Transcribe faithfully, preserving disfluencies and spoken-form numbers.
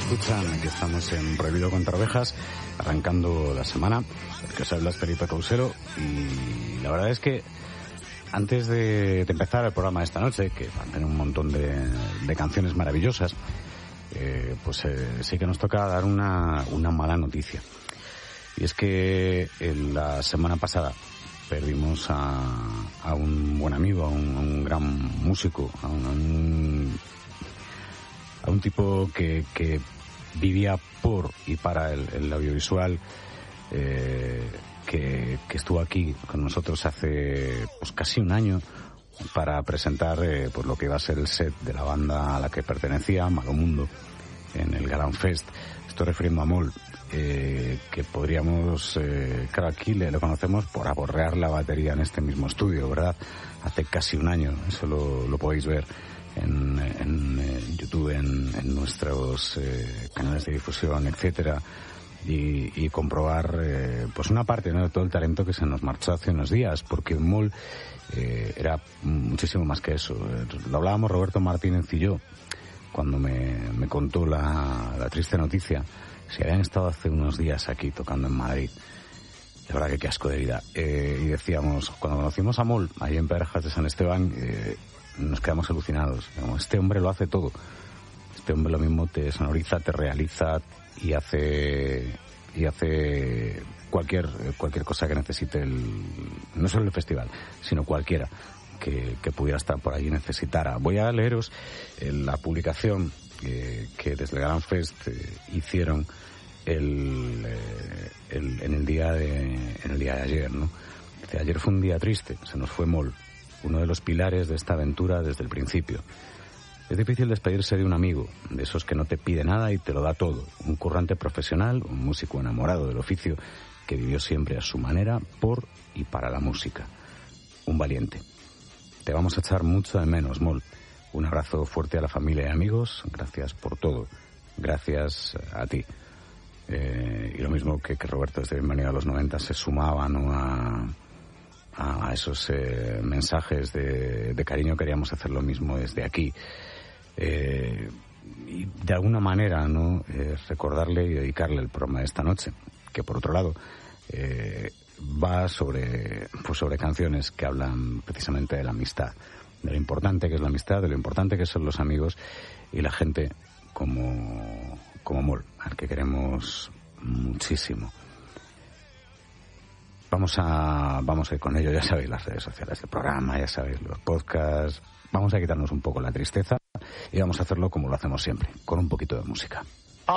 escuchan, aquí estamos en Prohibido contra Ovejas, arrancando la semana. El que os habla es Felipe Causero y la verdad es que antes de, de empezar el programa de esta noche, que va a tener un montón de, de canciones maravillosas, eh, pues eh, sí que nos toca dar una, una mala noticia. Y es que en la semana pasada perdimos a, a un buen amigo, a un, a un gran músico, a un, a un, a un tipo que, que vivía por y para el, el audiovisual, eh, que, que estuvo aquí con nosotros hace pues casi un año para presentar eh, pues lo que iba a ser el set de la banda a la que pertenecía, Malo Mundo, en el Galán Fest. Estoy refiriendo a Mol, eh, que podríamos, eh, claro, aquí le, le conocemos por aborrear la batería en este mismo estudio, ¿verdad? Hace casi un año, eso lo, lo podéis ver en, en, en YouTube, en, en nuestros eh, canales de difusión, etcétera, y, y comprobar eh, pues una parte, ¿no?, de todo el talento que se nos marchó hace unos días, porque Mol eh, era muchísimo más que eso. Lo hablábamos Roberto Martínez y yo cuando me, me contó la, la triste noticia. Si habían estado hace unos días aquí tocando en Madrid, de verdad que qué asco de vida. Eh, y decíamos, cuando conocimos a Mol, ahí en Perejas de San Esteban, eh, nos quedamos alucinados. Digamos, este hombre lo hace todo. Este hombre lo mismo te sonoriza, te realiza y hace y hace cualquier cualquier cosa que necesite el, no solo el festival, sino cualquiera que, que pudiera estar por allí necesitara. Voy a leeros eh, la publicación eh, que desde el Galán Fest eh, hicieron el, eh, el, en el día de en el día de ayer, ¿no? Dice: ayer fue un día triste, se nos fue Mol, uno de los pilares de esta aventura desde el principio. Es difícil despedirse de un amigo, de esos que no te pide nada y te lo da todo. Un currante profesional, un músico enamorado del oficio que vivió siempre a su manera por y para la música. Un valiente. Te vamos a echar mucho de menos, Mol. Un abrazo fuerte a la familia y amigos. Gracias por todo. Gracias a ti. Eh, y lo mismo que, que Roberto desde Bienvenido a los noventa se sumaba, ¿no?, a, a esos eh, mensajes de, de cariño. Queríamos hacer lo mismo desde aquí. Eh, y de alguna manera, ¿no?, eh, recordarle y dedicarle el programa de esta noche, que por otro lado eh, va sobre pues sobre canciones que hablan precisamente de la amistad, de lo importante que es la amistad, de lo importante que son los amigos y la gente como como Mol, al que queremos muchísimo. Vamos a vamos a ir con ello. Ya sabéis las redes sociales del programa, ya sabéis los podcasts. Vamos a quitarnos un poco la tristeza y vamos a hacerlo como lo hacemos siempre, con un poquito de música.